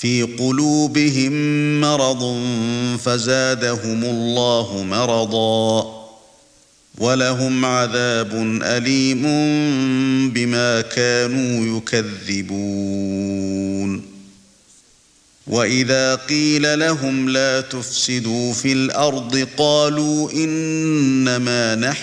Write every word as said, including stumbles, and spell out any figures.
في قلوبهم مرض فزادهم الله مرضا ولهم عذاب أليم بما كانوا يكذبون وإذا قيل لهم لا تفسدوا في الأرض قالوا إنما نحن